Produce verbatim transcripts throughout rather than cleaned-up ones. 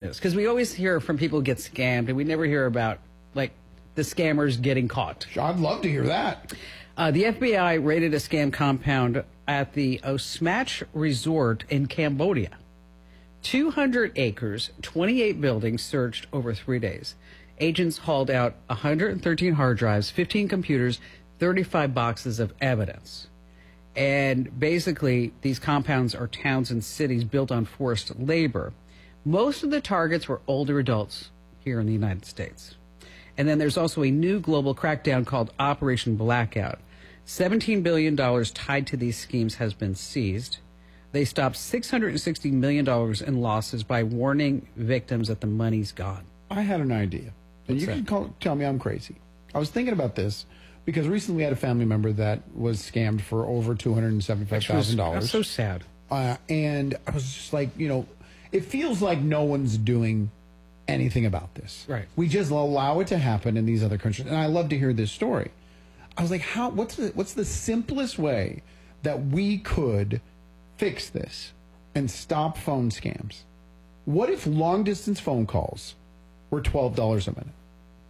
this? Because we always hear from people who get scammed, and we never hear about, like, the scammers getting caught. I'd love to hear that. Uh, the F B I raided a scam compound at the Osmach Resort in Cambodia. two hundred acres, twenty-eight buildings searched over three days. Agents hauled out one hundred thirteen hard drives, fifteen computers, thirty-five boxes of evidence. And basically, these compounds are towns and cities built on forced labor. Most of the targets were older adults here in the United States. And then there's also a new global crackdown called Operation Blackout. seventeen billion dollars tied to these schemes has been seized. They stopped six hundred sixty million dollars in losses by warning victims that the money's gone. I had an idea. And What's you that? can call, tell me I'm crazy. I was thinking about this because recently we had a family member that was scammed for over two hundred seventy-five thousand dollars. That's so sad. Uh, and I was just like, you know, it feels like no one's doing anything about this. Right. We just allow it to happen in these other countries. And I love to hear this story. I was like, how? What's the what's the simplest way that we could fix this and stop phone scams? What if long distance phone calls were twelve dollars a minute?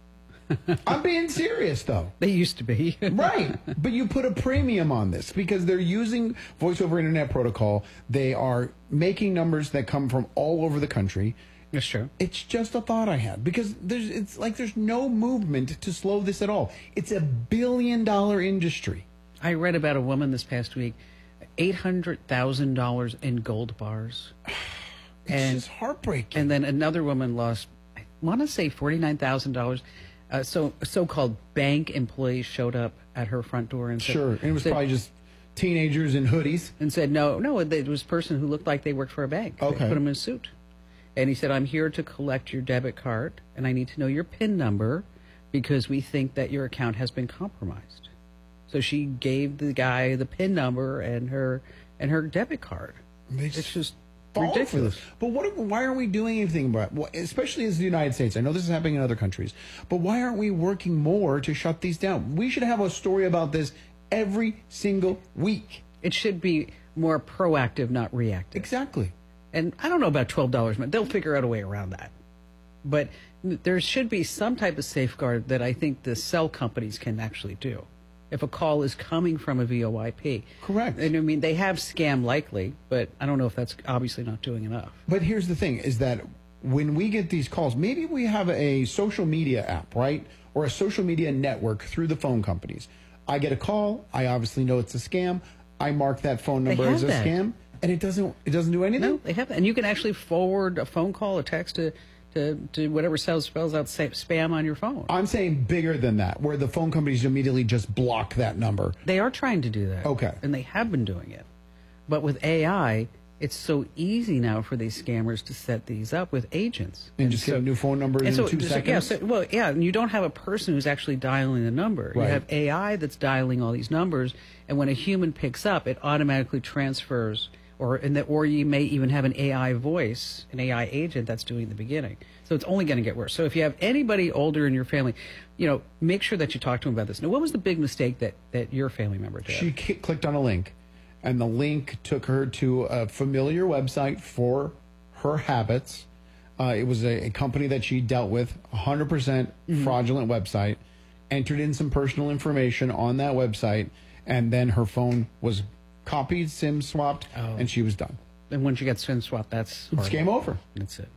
I'm being serious, though. They used to be. Right. But you put a premium on this because they're using voice over internet protocol. They are making numbers that come from all over the country. That's true. It's just a thought I had because there's it's like there's no movement to slow this at all. It's a billion dollar industry. I read about a woman this past week, eight hundred thousand dollars in gold bars. It's and, just heartbreaking. And then another woman lost, I want to say forty-nine thousand dollars. Uh, so so-called bank employees showed up at her front door and said, sure, and it was said, probably just teenagers in hoodies. And said, no, no, it was a person who looked like they worked for a bank. Okay. They put him in a suit. And he said, I'm here to collect your debit card, and I need to know your PIN number because we think that your account has been compromised. So she gave the guy the PIN number and her and her debit card. They It's just just fall for ridiculous. this. But what? Why aren't we doing anything about it? Well, especially as the United States? I know this is happening in other countries, but why aren't we working more to shut these down? We should have a story about this every single week. It should be more proactive, not reactive. Exactly. And I don't know about twelve dollars, but they'll figure out a way around that. But there should be some type of safeguard that I think the cell companies can actually do. If a call is coming from a V O I P. Correct. And I mean, they have scam likely, but I don't know if that's obviously not doing enough. But here's the thing, is that when we get these calls, maybe we have a social media app, right? Or a social media network through the phone companies. I get a call. I obviously know it's a scam. I mark that phone number have as a that. scam, and it doesn't it doesn't do anything? No, they have that. And you can actually forward a phone call, a text to, to, to whatever spells, spells out sa- spam on your phone. I'm saying bigger than that, where the phone companies immediately just block that number. They are trying to do that. Okay. And they have been doing it. But with A I, it's so easy now for these scammers to set these up with agents. And just so, get a new phone number in and so, two so, seconds? Yeah, so, well, yeah, and you don't have a person who's actually dialing the number. Right. You have A I that's dialing all these numbers, and when a human picks up, it automatically transfers, or in the, or you may even have an A I voice, an A I agent that's doing the beginning. So it's only going to get worse. So if you have anybody older in your family, you know, make sure that you talk to them about this. Now, what was the big mistake that, that your family member did? She ki- clicked on a link, and the link took her to a familiar website for her habits. Uh, it was a, a company that she dealt with, one hundred percent fraudulent website, entered in some personal information on that website, and then her phone was copied, SIM swapped, Oh. and she was done. And once you get SIM swap, that's It's horrible. game over. That's it.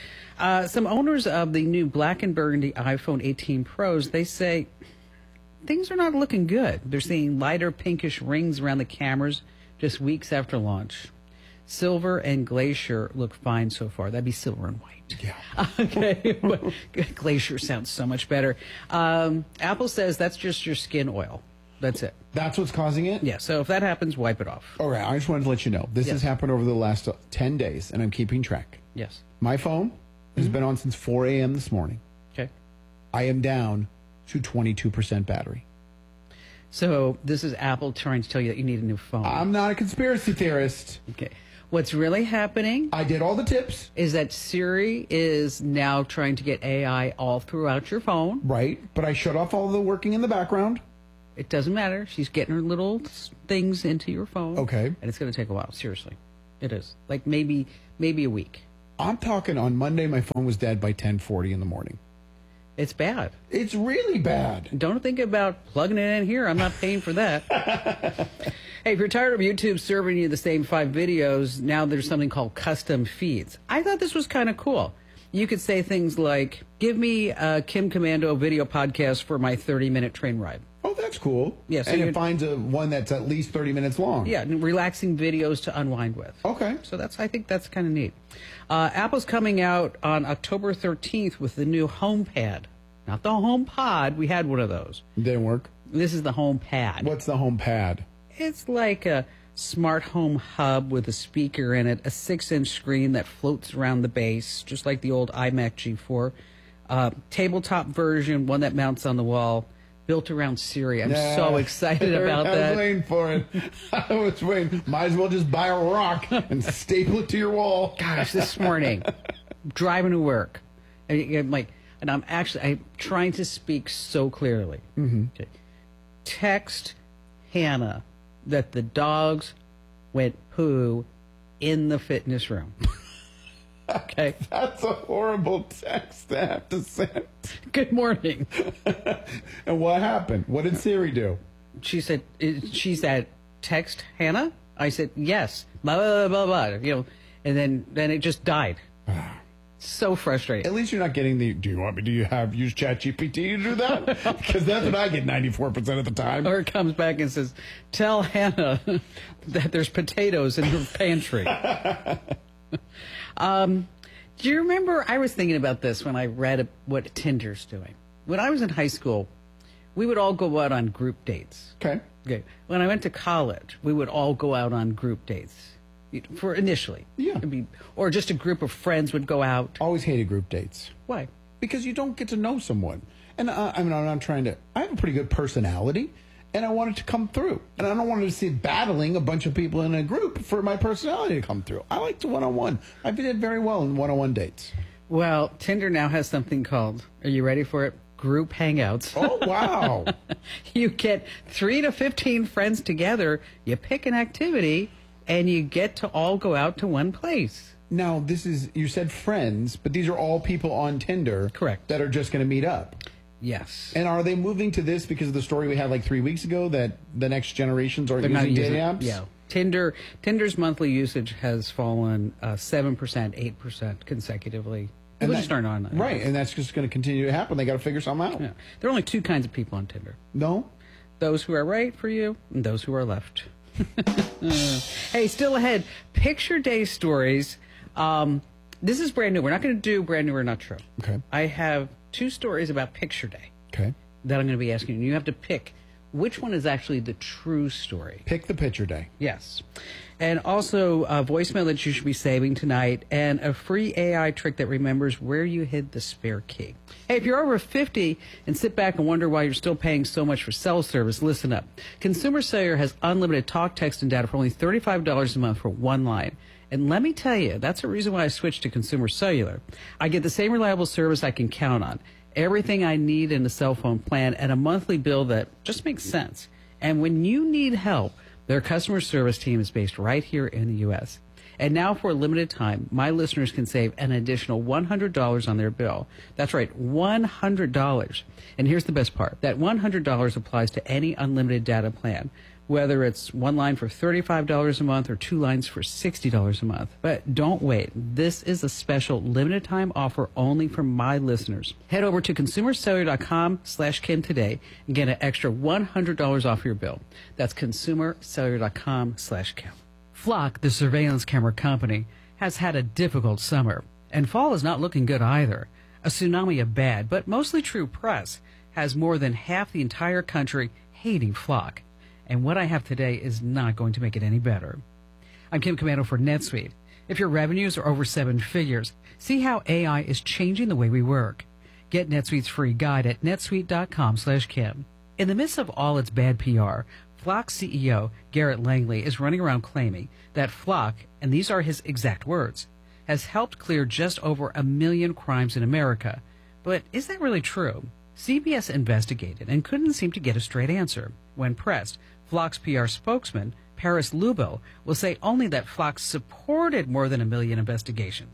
Uh, some owners of the new black and burgundy iPhone eighteen Pros, they say things are not looking good. They're seeing lighter pinkish rings around the cameras just weeks after launch. Silver and glacier look fine so far. That'd be silver and white. Yeah. Okay. But glacier sounds so much better. Um, Apple says that's just your skin oil. That's it. That's what's causing it? Yeah. So if that happens, wipe it off. All right, I just wanted to let you know. This Yes. has happened over the last uh, ten days, and I'm keeping track. Yes. My phone has been on since four a.m. this morning. Okay. I am down to twenty-two percent battery. So this is Apple trying to tell you that you need a new phone. I'm not a conspiracy theorist. Okay. What's really happening I did all the tips. is that Siri is now trying to get A I all throughout your phone. Right, but I shut off all the working in the background. It doesn't matter. She's getting her little s- things into your phone. Okay. And it's going to take a while. Seriously. It is. Like maybe maybe a week. I'm talking on Monday, my phone was dead by ten forty in the morning. It's bad. It's really bad. Don't think about plugging it in here. I'm not paying for that. Hey, if you're tired of YouTube serving you the same five videos, now there's something called custom feeds. I thought this was kind of cool. You could say things like, give me a Kim Komando video podcast for my thirty-minute train ride. Oh, that's cool. Yeah, so and you'd- it finds a one that's at least thirty minutes long. Yeah, and relaxing videos to unwind with. Okay. So that's, I think that's kind of neat. Uh, Apple's coming out on October thirteenth with the new HomePad. Not the HomePod. We had one of those. Didn't work. This is the HomePad. What's the home pad? It's like a smart home hub with a speaker in it, a six-inch screen that floats around the base, just like the old iMac G four. Uh, tabletop version, one that mounts on the wall, built around Siri. I'm Yeah. so excited about I was that. waiting for it. I was waiting. Might as well just buy a rock and staple it to your wall. Gosh, this morning, driving to work, and I'm like, and I'm actually I'm trying to speak so clearly. Mm-hmm. Okay. Text Hannah that the dogs went poo in the fitness room. Okay. That's a horrible text to have to send. Good morning. And what happened? What did Siri do? She said. She said, text Hannah. I said yes. Blah blah blah blah. You know, and then then it just died. So frustrating. At least you're not getting the, do you want me, do you have, use ChatGPT to do that? Because that's what I get ninety-four percent of the time. Or it comes back and says, tell Hannah that there's potatoes in her pantry. um, do you remember, I was thinking about this when I read what Tinder's doing. When I was in high school, we would all go out on group dates. Okay. Okay. When I went to college, we would all go out on group dates. For initially. Yeah. It'd be, or just a group of friends would go out. Always hated group dates. Why? Because you don't get to know someone. And uh, I mean, I'm not trying to, I have a pretty good personality, and I want it to come through. And I don't want to see battling a bunch of people in a group for my personality to come through. I like to one-on-one. I did very well in one-on-one dates. Well, Tinder now has something called, are you ready for it? Group hangouts. Oh, wow. You get three to fifteen friends together, you pick an activity, and you get to all go out to one place. Now, this is, you said friends, but these are all people on Tinder. Correct. That are just going to meet up. Yes. And are they moving to this because of the story we had like three weeks ago that the next generations are They're using not using dating apps? Yeah. Tinder Tinder's monthly usage has fallen uh, seven percent, eight percent consecutively. And People that- just aren't on that. Right, and that's just going to continue to happen. They got to figure something out. Yeah. There are only two kinds of people on Tinder. No? Those who are right for you and those who are left. Hey, still ahead, Picture Day stories. Um, this is brand new. We're not going to do brand new or not true. Okay. I have two stories about Picture Day Okay. that I'm going to be asking you. You have to pick which one is actually the true story. Pick the picture day. Yes. And also a voicemail that you should be saving tonight and a free A I trick that remembers where you hid the spare key. Hey, if you're over fifty and sit back and wonder why you're still paying so much for cell service, listen up. Consumer Cellular has unlimited talk, text, and data for only thirty-five dollars a month for one line. And let me tell you, that's the reason why I switched to Consumer Cellular. I get the same reliable service I can count on. Everything I need in a cell phone plan and a monthly bill that just makes sense. And when you need help, their customer service team is based right here in the U S. And now for a limited time, my listeners can save an additional one hundred dollars on their bill. That's right, one hundred dollars. And here's the best part. That one hundred dollars applies to any unlimited data plan, whether it's one line for thirty-five dollars a month or two lines for sixty dollars a month. But don't wait. This is a special limited time offer only for my listeners. Head over to consumercellular.com slash Kim today and get an extra one hundred dollars off your bill. That's consumercellular.com slash Kim. Flock, the surveillance camera company, has had a difficult summer, and fall is not looking good either. A tsunami of bad, but mostly true press has more than half the entire country hating Flock. And what I have today is not going to make it any better. I'm Kim Komando for NetSuite. If your revenues are over seven figures, see how A I is changing the way we work. Get NetSuite's free guide at netsuite.com slash Kim. In the midst of all its bad P R, Flock C E O Garrett Langley is running around claiming that Flock, and these are his exact words, has helped clear just over a million crimes in America. But is that really true? C B S investigated and couldn't seem to get a straight answer. When pressed, Flock's P R spokesman, Paris Lubel, will say only that Flock supported more than a million investigations.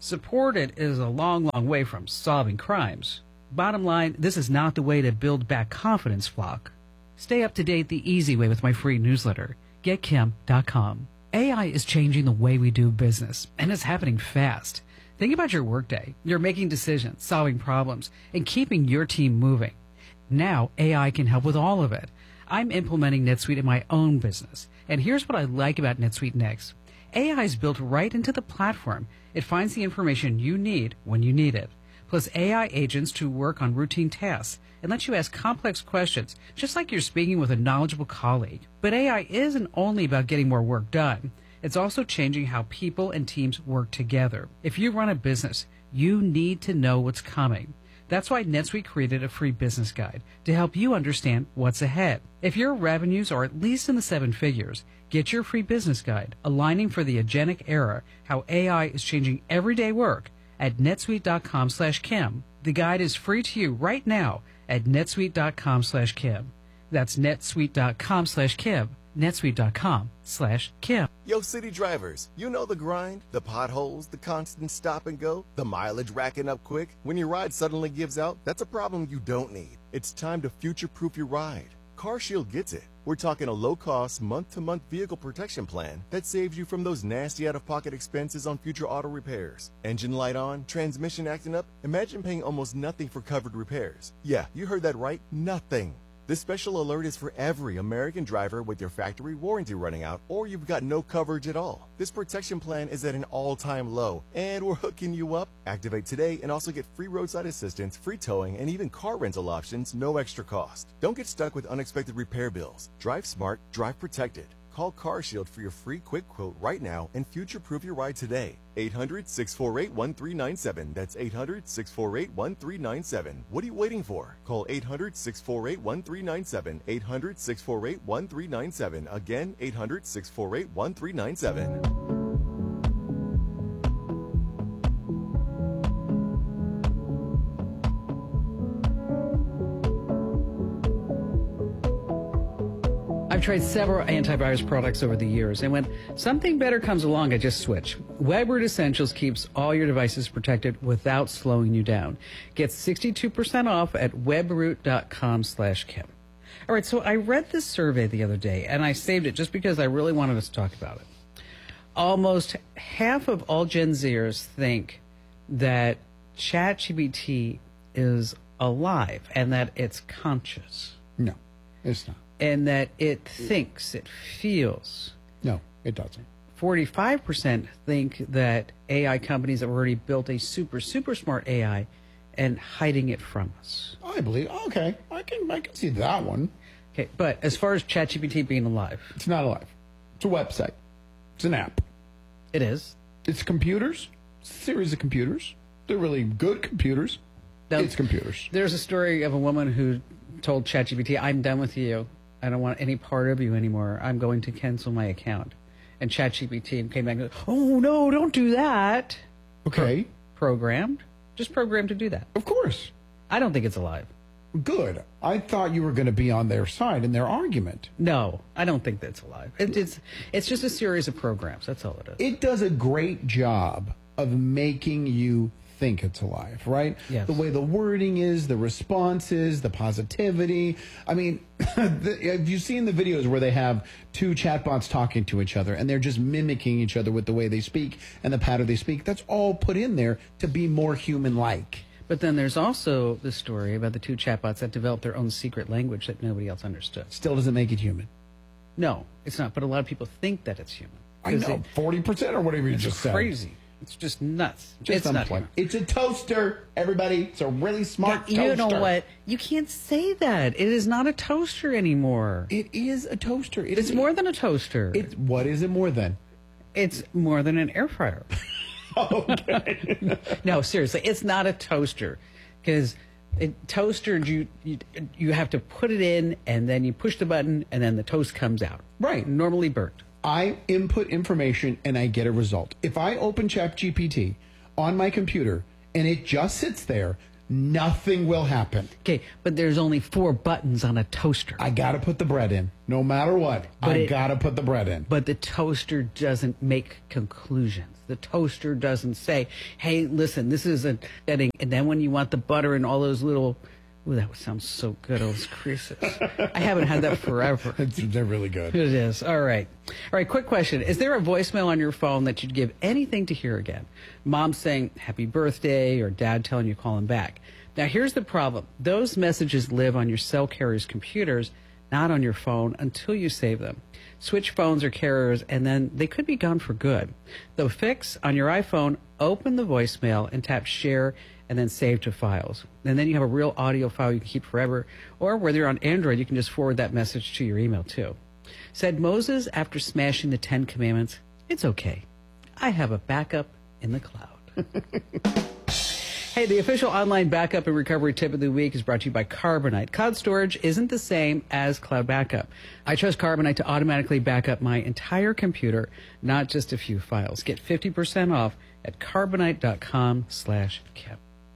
Supported is a long, long way from solving crimes. Bottom line, this is not the way to build back confidence, flock. Stay up to date the easy way with my free newsletter, get kim dot com. A I is changing the way we do business, and it's happening fast. Think about your workday. You're making decisions, solving problems, and keeping your team moving. Now, A I can help with all of it. I'm implementing NetSuite in my own business, and here's what I like about NetSuite Next. A I is built right into the platform. It finds the information you need when you need it. Plus A I agents to work on routine tasks and lets you ask complex questions, just like you're speaking with a knowledgeable colleague. But A I isn't only about getting more work done. It's also changing how people and teams work together. If you run a business, you need to know what's coming. That's why NetSuite created a free business guide to help you understand what's ahead. If your revenues are at least in the seven figures, get your free business guide, Aligning for the Agentic Era, How A I is Changing Everyday Work, at netsuite.com slash Kim. The guide is free to you right now at netsuite.com slash Kim. That's netsuite.com slash Kim. netsuite.com slash Kim. Yo, city drivers, you know the grind, the potholes, the constant stop and go, the mileage racking up quick. When your ride suddenly gives out, that's a problem you don't need. It's time to future-proof your ride. CarShield gets it. We're talking a low-cost, month-to-month vehicle protection plan that saves you from those nasty out-of-pocket expenses on future auto repairs. Engine light on, transmission acting up? Imagine paying almost nothing for covered repairs. Yeah, you heard that right, nothing. This special alert is for every American driver with your factory warranty running out or you've got no coverage at all. This protection plan is at an all-time low, and we're hooking you up. Activate today and also get free roadside assistance, free towing, and even car rental options, no extra cost. Don't get stuck with unexpected repair bills. Drive smart, drive protected. Call CarShield for your free quick quote right now and future-proof your ride today. eight hundred, six four eight, one three nine seven. That's eight hundred, six four eight, one three nine seven. What are you waiting for? Call eight hundred, six four eight, one three nine seven. eight hundred, six four eight, one three nine seven. Again, eight hundred, six four eight, one three nine seven. I've tried several antivirus products over the years, and when something better comes along, I just switch. WebRoot Essentials keeps all your devices protected without slowing you down. Get sixty-two percent off at webroot.com slash Kim. All right, so I read this survey the other day, and I saved it just because I really wanted us to talk about it. Almost half of all Gen Zers think that ChatGPT is alive and that it's conscious. No, it's not. And that it thinks, it feels. No, it doesn't. forty-five percent think that A I companies have already built a super, super smart A I and hiding it from us. I believe. Okay, I can I can see that one. Okay, but as far as ChatGPT being alive, It's not alive. It's a website. It's an app. it is. It's computers. It's a series of computers. They're really good computers. Now, it's computers. There's a story of a woman who told ChatGPT, "I'm done with you. I don't want any part of you anymore. I'm going to cancel my account." And ChatGPT came back and goes, "Oh, no, don't do that." Okay. Programmed. Just programmed to do that. Of course. I don't think it's alive. Good. I thought you were going to be on their side in their argument. No, I don't think that's alive. It, it's it's just a series of programs. That's all it is. It does a great job of making you think it's alive, right? Yes. The way the wording is, the responses, the positivity. I mean, the, have you seen the videos where they have two chatbots talking to each other and they're just mimicking each other with the way they speak and the pattern they speak? That's all put in there to be more human-like. But then there's also the story about the two chatbots that developed their own secret language that nobody else understood. Still doesn't make it human. No, it's not. But a lot of people think that it's human. I know, forty percent or whatever you It's just said. crazy. It's just nuts. Just it's not unplugged. human. It's a toaster, everybody. It's a really smart You toaster. know what? You can't say that. It is not a toaster anymore. It is a toaster. It It's is more than a toaster. It's what is it more than? It's more than an air fryer. Okay. No, seriously, it's not a toaster, because toaster you, you you have to put it in and then you push the button and then the toast comes out. Right. Normally burnt. I input information and I get a result. If I open ChatGPT on my computer and it just sits there, nothing will happen. Okay, but there's only four buttons on a toaster. I got to put the bread in. No matter what, But I it- got to put the bread in. But the toaster doesn't make conclusions. The toaster doesn't say, hey, listen, this is a setting. And then when you want the butter and all those little, ooh, that sounds so good, all those creases. I haven't had that forever. It's, they're really good. It is. All right. All right, quick question. Is there a voicemail on your phone that you'd give anything to hear again? Mom saying happy birthday or dad telling you to call him back. Now, here's the problem. Those messages live on your cell carrier's computers, not on your phone until you save them. Switch phones or carriers, and then they could be gone for good. The fix on your iPhone, open the voicemail and tap share and then save to files. And then you have a real audio file you can keep forever. Or whether you're on Android, you can just forward that message to your email too. Said Moses after smashing the Ten Commandments, it's okay. I have a backup in the cloud. Hey, the official online backup and recovery tip of the week is brought to you by Carbonite. Cloud storage isn't the same as cloud backup. I trust Carbonite to automatically back up my entire computer, not just a few files. Get fifty percent off at carbonite.com slash Kim.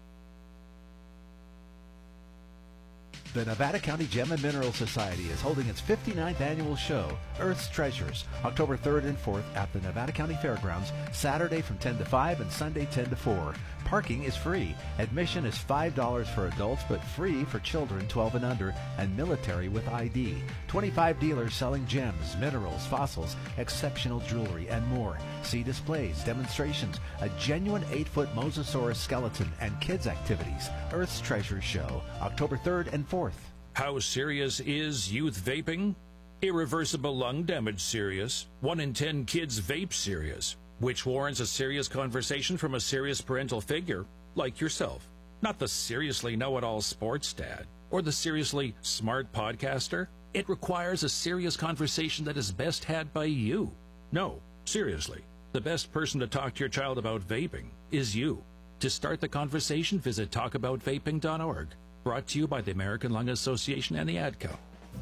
The Nevada County Gem and Mineral Society is holding its fifty-ninth annual show, Earth's Treasures, October third and fourth at the Nevada County Fairgrounds, Saturday from ten to five and Sunday ten to four. Parking is free. Admission is five dollars for adults, but free for children twelve and under and military with I D. twenty-five dealers selling gems, minerals, fossils, exceptional jewelry, and more. See displays, demonstrations, a genuine eight-foot Mosasaurus skeleton, and kids' activities. Earth's Treasures Show, October third and fourth. How serious is youth vaping? Irreversible lung damage serious. One in ten kids vape serious, which warrants a serious conversation from a serious parental figure like yourself. Not the seriously know-it-all sports dad or the seriously smart podcaster. It requires a serious conversation that is best had by you. No, seriously, the best person to talk to your child about vaping is you. To start the conversation, visit talk about vaping dot org. Brought to you by the American Lung Association and the A D C O.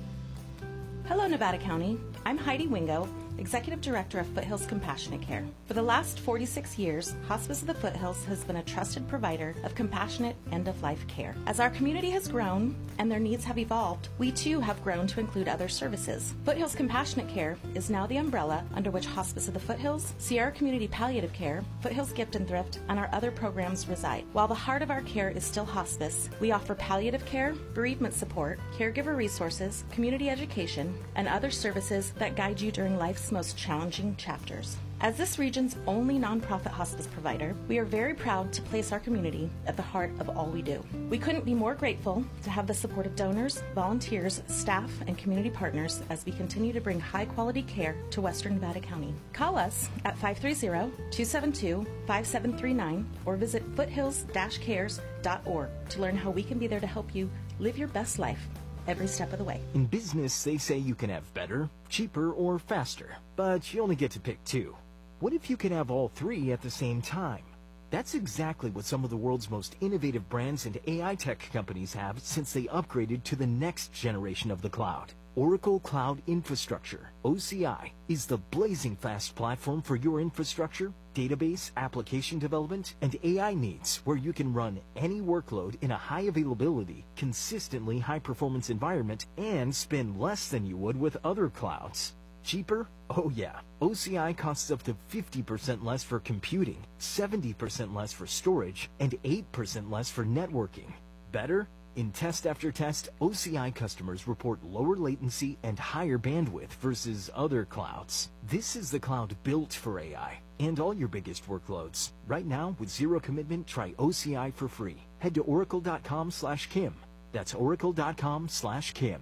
Hello, Nevada County. I'm Heidi Wingo, Executive Director of Foothills Compassionate Care. For the last forty-six years, Hospice of the Foothills has been a trusted provider of compassionate end-of-life care. As our community has grown and their needs have evolved, we too have grown to include other services. Foothills Compassionate Care is now the umbrella under which Hospice of the Foothills, Sierra Community Palliative Care, Foothills Gift and Thrift, and our other programs reside. While the heart of our care is still hospice, we offer palliative care, bereavement support, caregiver resources, community education, and other services that guide you during life's most challenging chapters. As this region's only nonprofit hospice provider, we are very proud to place our community at the heart of all we do. We couldn't be more grateful to have the support of donors, volunteers, staff, and community partners as we continue to bring high-quality care to Western Nevada County. Call us at five three zero, two seven two, five seven three nine or visit foothills dash cares dot org to learn how we can be there to help you live your best life every step of the way. In business, they say you can have better, cheaper, or faster, but you only get to pick two. What if you could have all three at the same time? That's exactly what some of the world's most innovative brands and A I tech companies have since they upgraded to the next generation of the cloud. Oracle Cloud Infrastructure, O C I, is the blazing fast platform for your infrastructure, database, application development, and A I needs, where you can run any workload in a high availability, consistently high performance environment and spend less than you would with other clouds. Cheaper? Oh yeah. O C I costs up to fifty percent less for computing, seventy percent less for storage, and eight percent less for networking. Better? In test after test, O C I customers report lower latency and higher bandwidth versus other clouds. This is the cloud built for A I and all your biggest workloads. Right now, with zero commitment, try O C I for free. Head to oracle dot com slash Kim. That's oracle dot com slash Kim.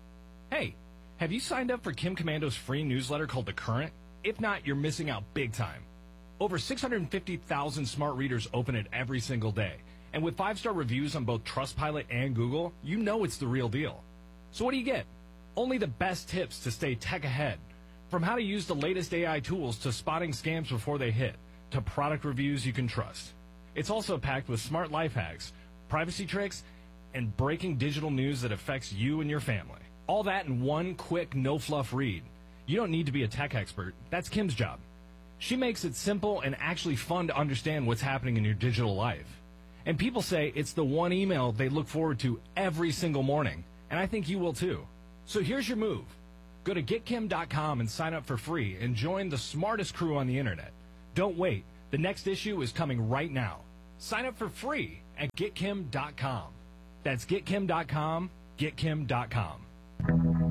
Hey, have you signed up for Kim Commando's free newsletter called The Current? If not, you're missing out big time. Over six hundred fifty thousand smart readers open it every single day. And with five-star reviews on both Trustpilot and Google, you know it's the real deal. So what do you get? Only the best tips to stay tech ahead. From how to use the latest A I tools to spotting scams before they hit, to product reviews you can trust. It's also packed with smart life hacks, privacy tricks, and breaking digital news that affects you and your family. All that in one quick, no-fluff read. You don't need to be a tech expert. That's Kim's job. She makes it simple and actually fun to understand what's happening in your digital life. And people say it's the one email they look forward to every single morning. And I think you will too. So here's your move. Go to get kim dot com and sign up for free and join the smartest crew on the internet. Don't wait. The next issue is coming right now. Sign up for free at get kim dot com. That's get kim dot com, get kim dot com.